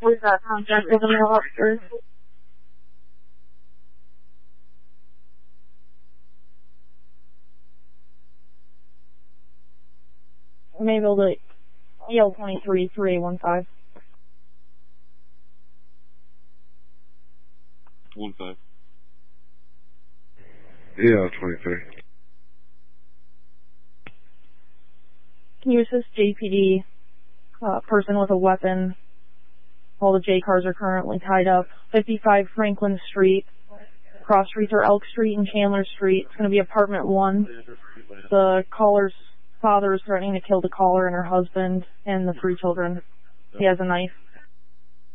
Please contact with the mail officer. Mayville to EL 23 3815. 15. Yeah, 23. Can you assist JPD, person with a weapon? All the J cars are currently tied up. 55 Franklin Street. Cross streets are Elk Street and Chandler Street. It's going to be apartment 1. The caller's father is threatening to kill the caller and her husband and the 3 children. He has a knife.